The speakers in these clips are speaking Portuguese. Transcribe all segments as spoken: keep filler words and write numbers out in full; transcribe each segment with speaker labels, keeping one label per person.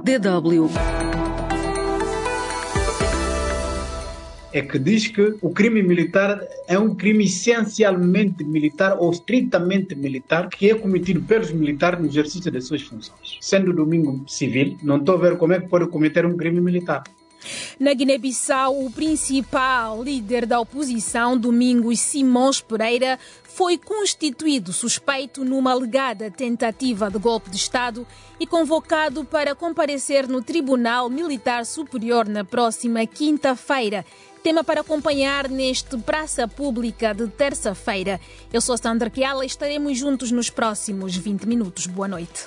Speaker 1: D W
Speaker 2: É que diz que o crime militar é um crime essencialmente militar ou estritamente militar que é cometido pelos militares no exercício das suas funções. Sendo domingo civil, não estou a ver como é que pode cometer um crime militar.
Speaker 3: Na Guiné-Bissau, o principal líder da oposição, Domingos Simões Pereira, foi constituído suspeito numa alegada tentativa de golpe de Estado e convocado para comparecer no Tribunal Militar Superior na próxima quinta-feira. Tema para acompanhar neste Praça Pública de terça-feira. Eu sou Sandra Chiala e estaremos juntos nos próximos vinte minutos. Boa noite.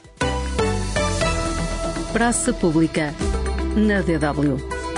Speaker 1: Praça Pública na D W.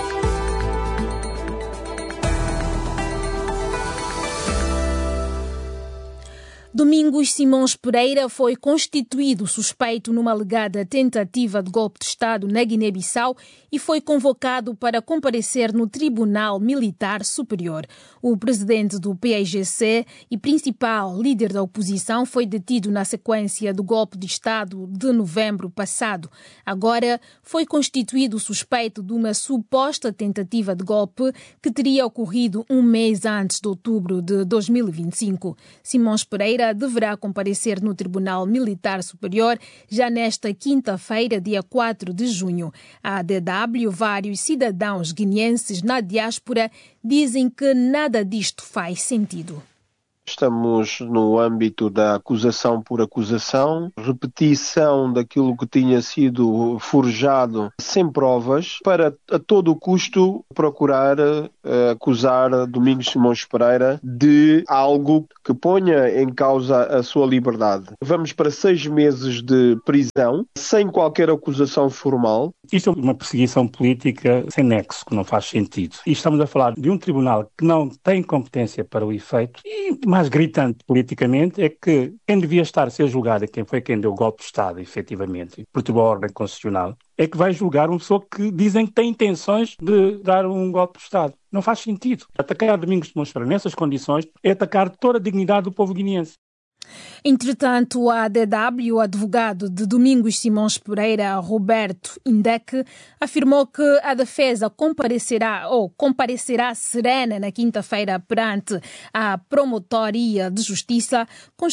Speaker 3: Domingos Simões Pereira foi constituído suspeito numa alegada tentativa de golpe de Estado na Guiné-Bissau e foi convocado para comparecer no Tribunal Militar Superior. O presidente do P A I G C e principal líder da oposição foi detido na sequência do golpe de Estado de novembro passado. Agora foi constituído suspeito de uma suposta tentativa de golpe que teria ocorrido um mês antes de outubro de dois mil e vinte e cinco. Simões Pereira deverá comparecer no Tribunal Militar Superior já nesta quinta-feira, dia quatro de junho. A D W, vários cidadãos guineenses na diáspora dizem que nada disto faz sentido.
Speaker 4: Estamos no âmbito da acusação por acusação, repetição daquilo que tinha sido forjado sem provas, para a todo custo procurar uh, acusar Domingos Simões Pereira de algo que ponha em causa a sua liberdade. Vamos para seis meses de prisão, sem qualquer acusação formal.
Speaker 5: Isto é uma perseguição política sem nexo, que não faz sentido. E estamos a falar de um tribunal que não tem competência para o efeito e mais gritante politicamente é que quem devia estar a ser julgado, quem foi quem deu o golpe de Estado, efetivamente, perturbou a ordem constitucional, é que vai julgar uma pessoa que dizem que tem intenções de dar um golpe de Estado. Não faz sentido. Atacar Domingos Simões Pereira nessas condições é atacar toda a dignidade do povo guineense.
Speaker 3: Entretanto, a D W, o advogado de Domingos Simões Pereira, Roberto Indec, afirmou que a defesa comparecerá ou comparecerá serena na quinta-feira perante a Promotoria de Justiça,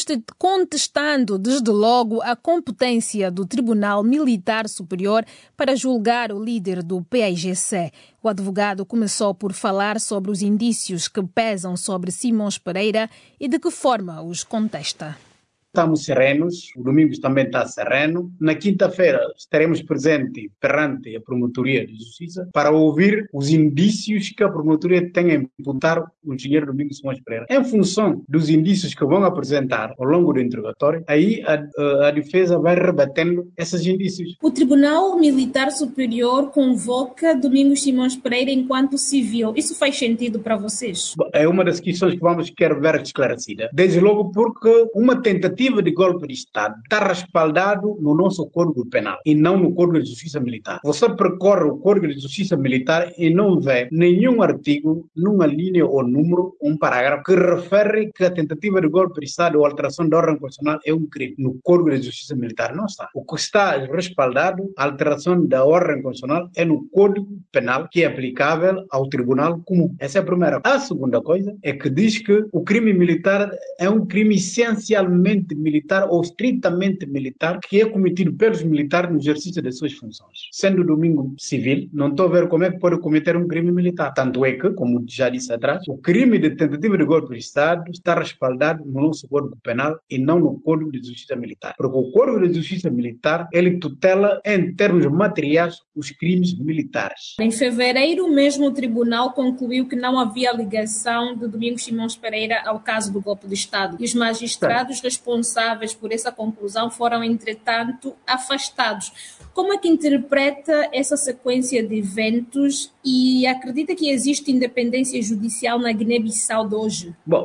Speaker 3: contestando desde logo a competência do Tribunal Militar Superior para julgar o líder do P A I G C. O advogado começou por falar sobre os indícios que pesam sobre Simões Pereira e de que forma os contesta.
Speaker 2: Estamos serenos, o Domingos também está sereno. Na quinta-feira estaremos presentes perante a Promotoria de Justiça para ouvir os indícios que a Promotoria tem a imputar o engenheiro Domingos Simões Pereira. Em função dos indícios que vão apresentar ao longo do interrogatório, aí a, a, a defesa vai rebatendo esses indícios.
Speaker 6: O Tribunal Militar Superior convoca Domingos Simões Pereira enquanto civil. Isso faz sentido para vocês?
Speaker 2: É uma das questões que vamos querer ver esclarecida. Desde logo porque uma tentativa de golpe de Estado está respaldado no nosso Código Penal e não no Código de Justiça Militar. Você percorre o Código de Justiça Militar e não vê nenhum artigo, numa linha ou número, um parágrafo que refere que a tentativa de golpe de Estado ou alteração da ordem constitucional é um crime. No Código de Justiça Militar não está. O que está respaldado, a alteração da ordem constitucional, é no Código Penal, que é aplicável ao Tribunal Comum. Essa é a primeira. A segunda coisa é que diz que o crime militar é um crime essencialmente militar ou estritamente militar que é cometido pelos militares no exercício das suas funções. Sendo domingo civil, não estou a ver como é que pode cometer um crime militar. Tanto é que, como já disse atrás, o crime de tentativa de golpe de Estado está respaldado no nosso Código Penal e não no Código de Justiça Militar. Porque o Código de Justiça Militar, ele tutela em termos materiais os crimes militares.
Speaker 6: Em fevereiro, mesmo o tribunal concluiu que não havia ligação de Domingos Simões Pereira ao caso do golpe de Estado. E os magistrados responsáveis responsáveis por essa conclusão foram, entretanto, afastados. Como é que interpreta essa sequência de eventos e acredita que existe independência judicial na Guiné-Bissau de hoje?
Speaker 2: Bom,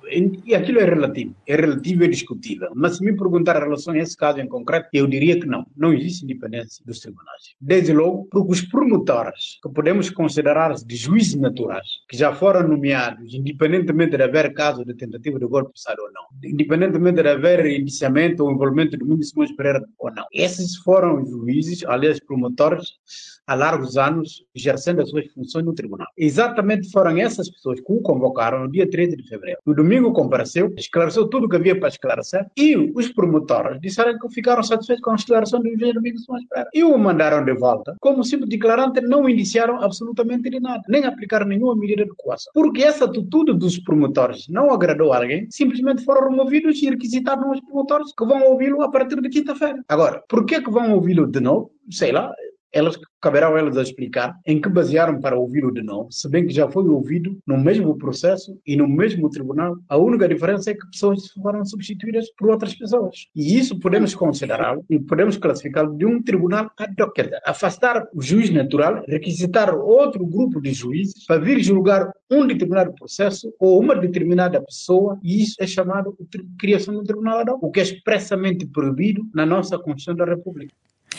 Speaker 2: e aquilo é relativo, é relativo e discutível. Mas se me perguntar em relação a esse caso em concreto, eu diria que não, não existe independência dos tribunais. Desde logo, porque os promotores, que podemos considerar de juízes naturais, que já foram nomeados, independentemente de haver caso de tentativa de golpe de Estado ou não, independentemente de haver indiciamento ou envolvimento de Domingos Simões Pereira ou não, esses foram juízes, aliás, promotores, há largos anos, exercendo as suas funções no tribunal. Exatamente foram essas pessoas que o convocaram no dia treze de fevereiro. No domingo compareceu, esclareceu tudo o que havia para esclarecer e os promotores disseram que ficaram satisfeitos com a esclaração do juiz Domingos Simões Pereira. E o mandaram de volta. Como simples declarante, não indiciaram absolutamente de nada, nem aplicaram nenhuma medida de coação. Porque essa atitude dos promotores não agradou a alguém, simplesmente foram removidos e requisitaram os promotores que vão ouvi-lo a partir de quinta-feira. Agora, por que que vão ouvi-lo de novo? Sei lá. Elas, caberá a elas a explicar em que basearam para ouvi-lo de novo, se bem que já foi ouvido no mesmo processo e no mesmo tribunal. A única diferença é que pessoas foram substituídas por outras pessoas. E isso podemos considerá-lo e podemos classificá-lo de um tribunal ad hoc. Quer dizer, afastar o juiz natural, requisitar outro grupo de juízes para vir julgar um determinado processo ou uma determinada pessoa, e isso é chamado de criação de um tribunal ad hoc, o que é expressamente proibido na nossa Constituição da República.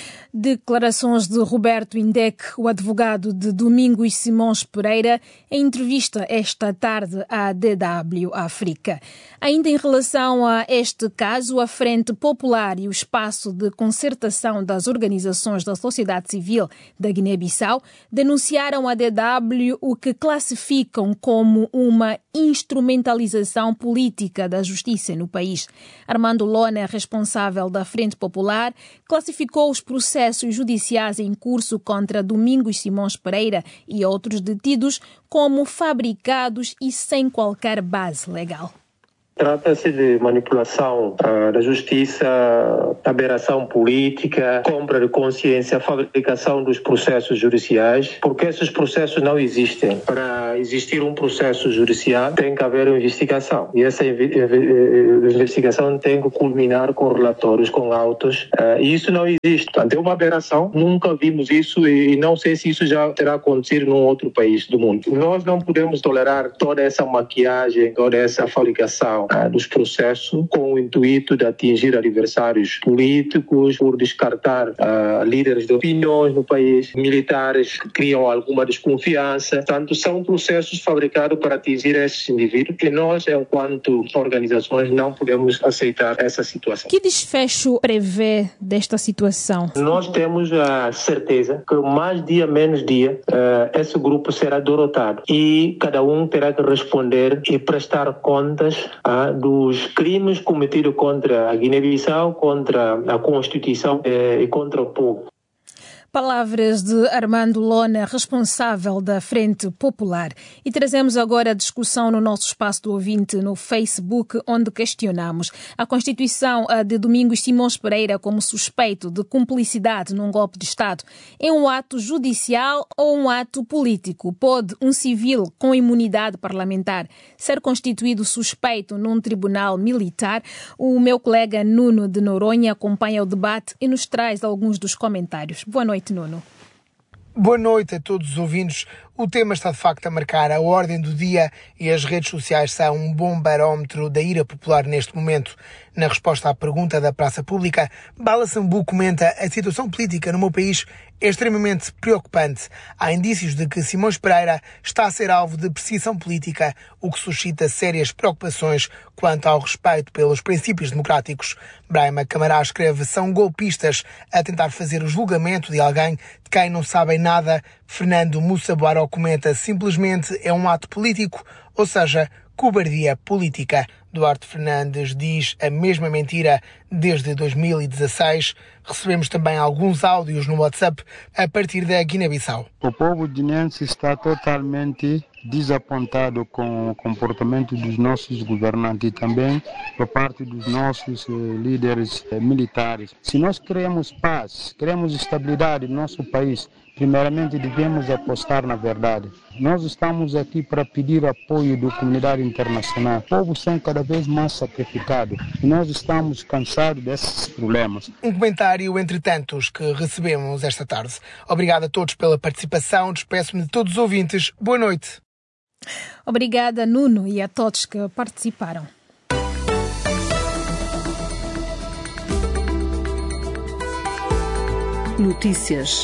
Speaker 3: Declarações de Roberto Indec, o advogado de Domingos Simões Pereira, em entrevista esta tarde à D W África. Ainda em relação a este caso, a Frente Popular e o Espaço de Concertação das Organizações da Sociedade Civil da Guiné-Bissau denunciaram à D W o que classificam como uma instrumentalização política da justiça no país. Armando Lona, responsável da Frente Popular, classificou os processos judiciais em curso contra Domingos Simões Pereira e outros detidos como fabricados e sem qualquer base legal.
Speaker 7: Trata-se de manipulação uh, da justiça, aberração política, compra de consciência, fabricação dos processos judiciais, porque esses processos não existem. Para existir um processo judicial, tem que haver uma investigação. E essa investigação tem que culminar com relatórios, com autos. Uh, e isso não existe. Portanto, é uma aberração. Nunca vimos isso e não sei se isso já terá acontecido num outro país do mundo. Nós não podemos tolerar toda essa maquiagem, toda essa fabricação dos processos com o intuito de atingir adversários políticos, por descartar uh, líderes de opiniões no país, militares que criam alguma desconfiança. Portanto, são processos fabricados para atingir esses indivíduos que nós, enquanto organizações, não podemos aceitar essa situação.
Speaker 3: Que desfecho prevê desta situação?
Speaker 7: Nós temos a certeza que mais dia, menos dia, uh, esse grupo será derrotado e cada um terá que responder e prestar contas uh, dos crimes cometidos contra a Guiné-Bissau, contra a Constituição eh, e contra o povo.
Speaker 3: Palavras de Armando Lona, responsável da Frente Popular. E trazemos agora a discussão no nosso espaço do ouvinte no Facebook, onde questionamos a constituição de Domingos Simões Pereira como suspeito de cumplicidade num golpe de Estado. É um ato judicial ou um ato político? Pode um civil com imunidade parlamentar ser constituído suspeito num tribunal militar? O meu colega Nuno de Noronha acompanha o debate e nos traz alguns dos comentários. Boa noite. Nuno.
Speaker 8: Boa noite a todos os ouvintes. O tema está de facto a marcar a ordem do dia e as redes sociais são um bom barómetro da ira popular neste momento. Na resposta à pergunta da Praça Pública, Bala Sambu comenta: a situação política no meu país é extremamente preocupante. Há indícios de que Simões Pereira está a ser alvo de perseguição política, o que suscita sérias preocupações quanto ao respeito pelos princípios democráticos. Braima Camará escreve: são golpistas a tentar fazer o julgamento de alguém de quem não sabem nada. Fernando Mussabuaro comenta: simplesmente é um ato político, ou seja, cobardia política. Duarte Fernandes diz a mesma mentira desde dois mil e dezasseis. Recebemos também alguns áudios no WhatsApp a partir da Guiné-Bissau.
Speaker 9: O povo guineense está totalmente desapontado com o comportamento dos nossos governantes e também por parte dos nossos eh, líderes eh, militares. Se nós queremos paz, queremos estabilidade no nosso país, primeiramente devemos apostar na verdade. Nós estamos aqui para pedir apoio da comunidade internacional. O povo são cada vez mais sacrificados e nós estamos cansados desses problemas.
Speaker 8: Um comentário entre tantos que recebemos esta tarde. Obrigado a todos pela participação. Despeço-me de todos os ouvintes. Boa noite.
Speaker 3: Obrigada, Nuno, e a todos que participaram.
Speaker 1: Notícias.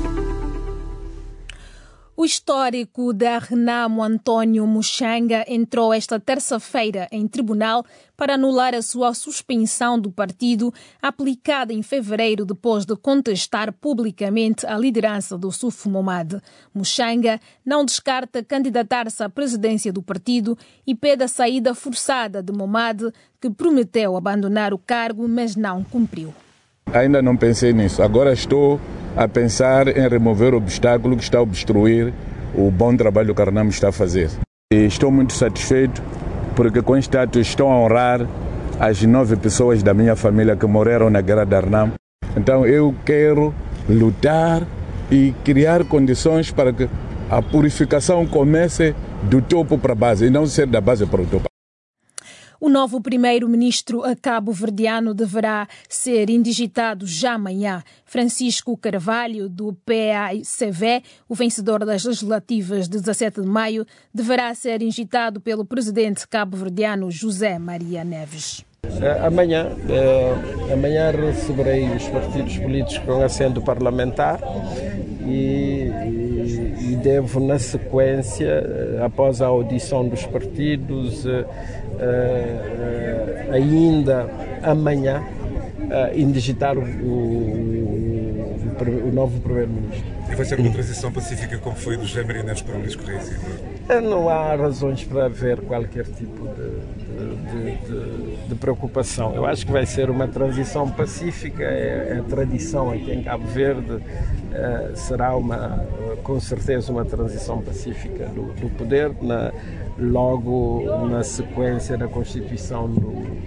Speaker 3: O histórico da Renamo António Muxanga entrou esta terça-feira em tribunal para anular a sua suspensão do partido, aplicada em fevereiro depois de contestar publicamente a liderança do Suf Momad. Muxanga não descarta candidatar-se à presidência do partido e pede a saída forçada de Momad, que prometeu abandonar o cargo, mas não cumpriu.
Speaker 10: Ainda não pensei nisso. Agora estou a pensar em remover o obstáculo que está a obstruir o bom trabalho que a Renamo está a fazer. E estou muito satisfeito porque com este ato estou a honrar as nove pessoas da minha família que morreram na guerra da Renamo. Então eu quero lutar e criar condições para que a purificação comece do topo para a base e não ser da base para o topo.
Speaker 3: O novo primeiro-ministro cabo-verdiano deverá ser indigitado já amanhã. Francisco Carvalho, do P A C V, o vencedor das legislativas de dezassete de maio, deverá ser indigitado pelo presidente cabo-verdiano José Maria Neves.
Speaker 11: Amanhã, eh, amanhã receberei os partidos políticos com assento parlamentar e, e, e devo, na sequência, após a audição dos partidos, eh, eh, ainda amanhã, eh, indigitar o, o, o novo primeiro-ministro.
Speaker 12: E vai ser uma transição pacífica como foi do José Maria Neves para o Luís Correia Silva?
Speaker 11: Não há razões para haver qualquer tipo de, de, de, de preocupação. Eu acho que vai ser uma transição pacífica, é, é tradição aqui em Cabo Verde, é, será uma, com certeza uma transição pacífica do, do poder, na, logo na sequência da constituição do,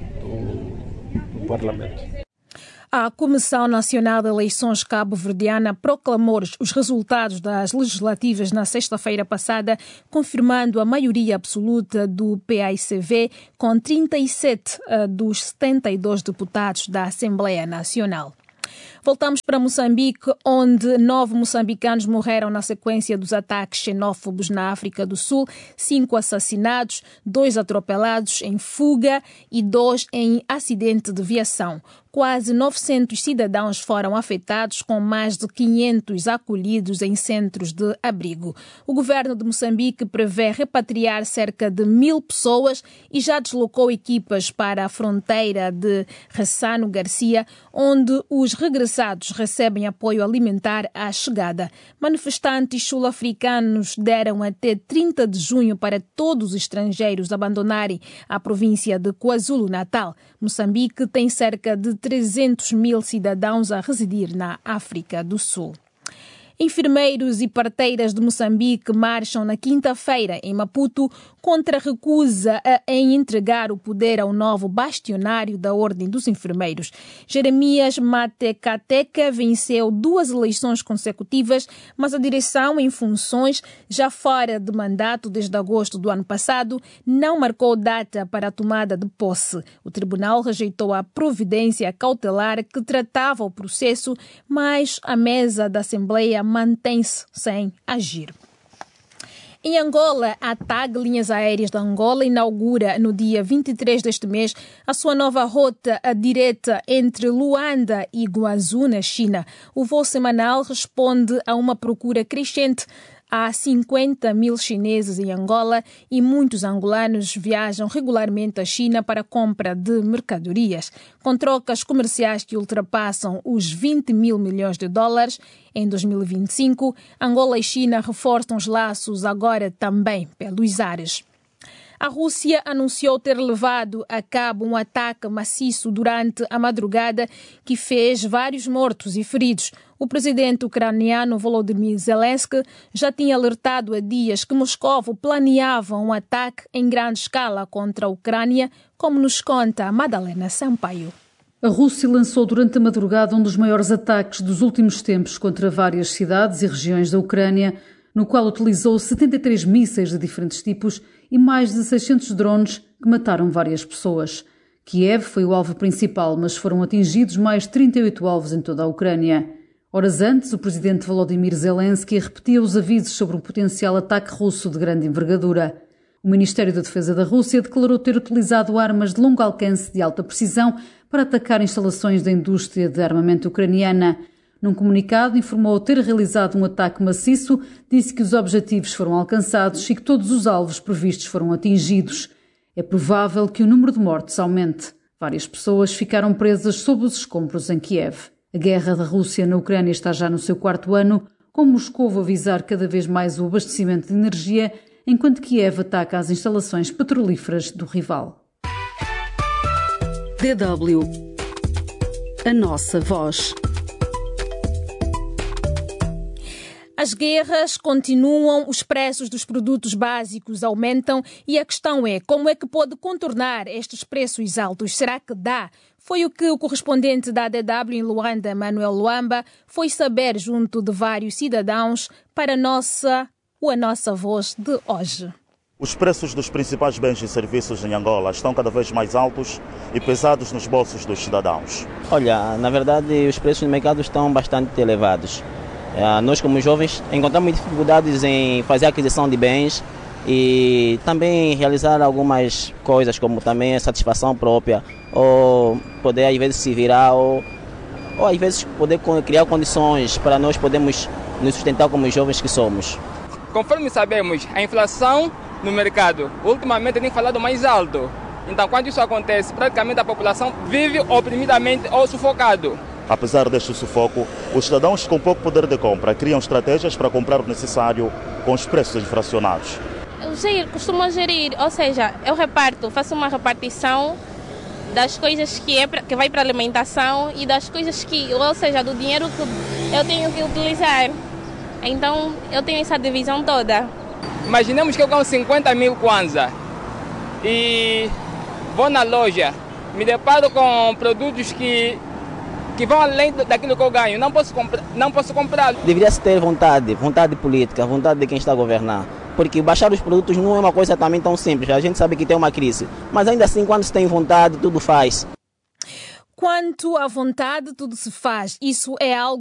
Speaker 11: do, do Parlamento.
Speaker 3: A Comissão Nacional de Eleições cabo-verdiana proclamou os resultados das legislativas na sexta-feira passada, confirmando a maioria absoluta do P A I C V, com trinta e sete dos setenta e dois deputados da Assembleia Nacional. Voltamos para Moçambique, onde nove moçambicanos morreram na sequência dos ataques xenófobos na África do Sul, cinco assassinados, dois atropelados em fuga e dois em acidente de viação. Quase novecentos cidadãos foram afetados, com mais de quinhentos acolhidos em centros de abrigo. O governo de Moçambique prevê repatriar cerca de mil pessoas e já deslocou equipas para a fronteira de Ressano Garcia, onde os regressados recebem apoio alimentar à chegada. Manifestantes sul-africanos deram até trinta de junho para todos os estrangeiros abandonarem a província de KwaZulu-Natal. Moçambique tem cerca de trezentos mil cidadãos a residir na África do Sul. Enfermeiros e parteiras de Moçambique marcham na quinta-feira em Maputo contra a recusa em entregar o poder ao novo bastionário da Ordem dos Enfermeiros. Jeremias Matekateca venceu duas eleições consecutivas, mas a direção em funções, já fora de mandato desde agosto do ano passado, não marcou data para a tomada de posse. O tribunal rejeitou a providência cautelar que tratava o processo, mas a mesa da Assembleia mantém-se sem agir. Em Angola, a T A G Linhas Aéreas de Angola inaugura no dia vinte e três deste mês a sua nova rota direta entre Luanda e Guangzhou, na China. O voo semanal responde a uma procura crescente. Há cinquenta mil chineses em Angola e muitos angolanos viajam regularmente à China para a compra de mercadorias. Com trocas comerciais que ultrapassam os vinte mil milhões de dólares em dois mil e vinte e cinco, Angola e China reforçam os laços agora também pelos ares. A Rússia anunciou ter levado a cabo um ataque maciço durante a madrugada que fez vários mortos e feridos. O presidente ucraniano Volodymyr Zelensky já tinha alertado há dias que Moscou planeava um ataque em grande escala contra a Ucrânia, como nos conta Madalena Sampaio.
Speaker 1: A Rússia lançou durante a madrugada um dos maiores ataques dos últimos tempos contra várias cidades e regiões da Ucrânia, no qual utilizou setenta e três mísseis de diferentes tipos e mais de seiscentos drones que mataram várias pessoas. Kiev foi o alvo principal, mas foram atingidos mais trinta e oito alvos em toda a Ucrânia. Horas antes, o presidente Volodymyr Zelensky repetia os avisos sobre um potencial ataque russo de grande envergadura. O Ministério da Defesa da Rússia declarou ter utilizado armas de longo alcance de alta precisão para atacar instalações da indústria de armamento ucraniana. Num comunicado, informou ter realizado um ataque maciço, disse que os objetivos foram alcançados e que todos os alvos previstos foram atingidos. É provável que o número de mortes aumente. Várias pessoas ficaram presas sob os escombros em Kiev. A guerra da Rússia na Ucrânia está já no seu quarto ano, com Moscovo a visar cada vez mais o abastecimento de energia, enquanto Kiev ataca as instalações petrolíferas do rival.
Speaker 13: D W. A nossa voz.
Speaker 3: As guerras continuam, os preços dos produtos básicos aumentam e a questão é como é que pode contornar estes preços altos? Será que dá? Foi o que o correspondente da D W em Luanda, Manuel Luamba, foi saber junto de vários cidadãos para a nossa, a nossa voz de hoje.
Speaker 14: Os preços dos principais bens e serviços em Angola estão cada vez mais altos e pesados nos bolsos dos cidadãos.
Speaker 15: Olha, na verdade os preços no mercado estão bastante elevados. Nós, como jovens, encontramos dificuldades em fazer a aquisição de bens e também realizar algumas coisas, como também a satisfação própria, ou poder, às vezes, se virar, ou, ou às vezes, poder criar condições para nós podermos nos sustentar como jovens que somos.
Speaker 16: Conforme sabemos, a inflação no mercado ultimamente tem falado mais alto. Então, quando isso acontece, praticamente a população vive oprimidamente ou sufocado.
Speaker 14: Apesar deste sufoco, os cidadãos com pouco poder de compra criam estratégias para comprar o necessário com os preços inflacionados.
Speaker 17: Eu sei, costumo gerir, ou seja, eu reparto, faço uma repartição das coisas que, é pra, que vai para alimentação e das coisas que, ou seja, do dinheiro que eu tenho que utilizar. Então, eu tenho essa divisão toda.
Speaker 16: Imaginemos que eu ganho cinquenta mil kwanza e vou na loja, me deparo com produtos que que vão além daquilo que eu ganho, não posso, comprar, não posso comprar.
Speaker 15: Deveria-se ter vontade, vontade política, vontade de quem está a governar, porque baixar os produtos não é uma coisa também tão simples, a gente sabe que tem uma crise, mas ainda assim quando se tem vontade, tudo faz.
Speaker 3: Quanto à vontade, tudo se faz, isso é algo